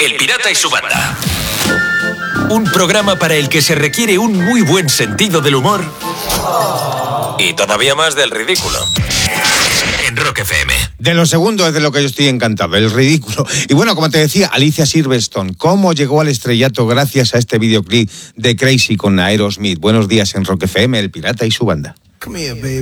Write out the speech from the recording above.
El Pirata y su banda. Un programa para el que se requiere un muy buen sentido del humor y todavía más del ridículo. En Rock FM. De lo segundo es de lo que yo estoy encantado, el ridículo. Y bueno, como te decía, Alicia Silverstone, ¿cómo llegó al estrellato gracias a este videoclip de Crazy con Aerosmith? Buenos días en Rock FM, El Pirata y su banda. Come here, baby.